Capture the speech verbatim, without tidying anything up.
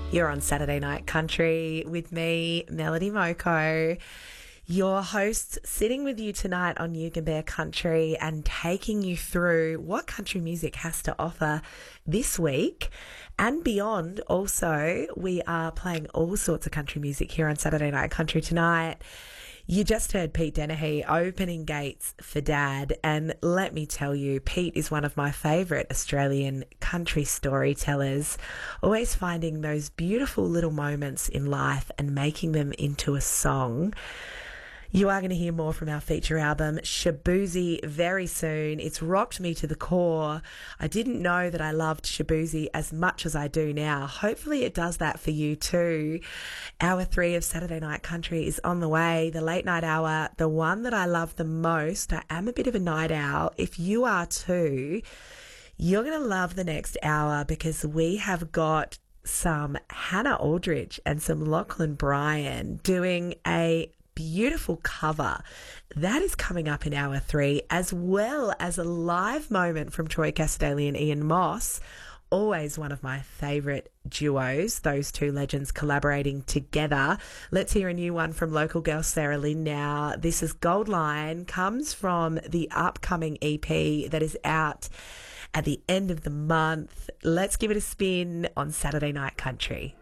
You're on Saturday Night Country with me, Melody Moko, your host, sitting with you tonight on Yugen Bear Country and taking you through what country music has to offer this week and beyond. Also, we are playing all sorts of country music here on Saturday Night Country tonight. You just heard Pete Dennehy opening gates for Dad, and let me tell you, Pete is one of my favourite Australian country storytellers, always finding those beautiful little moments in life and making them into a song. You are going to hear more from our feature album, Shaboozey, very soon. It's rocked me to the core. I didn't know that I loved Shaboozey as much as I do now. Hopefully it does that for you too. Hour three of Saturday Night Country is on the way. The late night hour, the one that I love the most. I am a bit of a night owl. If you are too, you're going to love the next hour because we have got some Hannah Aldridge and some Lachlan Bryan doing a beautiful cover. That is coming up in hour three, as well as a live moment from Troy Cassar-Daley and Ian Moss. Always one of my favourite duos, those two legends collaborating together. Let's hear a new one from local girl Sarah Lynn now. This is Gold Line, comes from the upcoming E P that is out at the end of the month. Let's give it a spin on Saturday Night Country.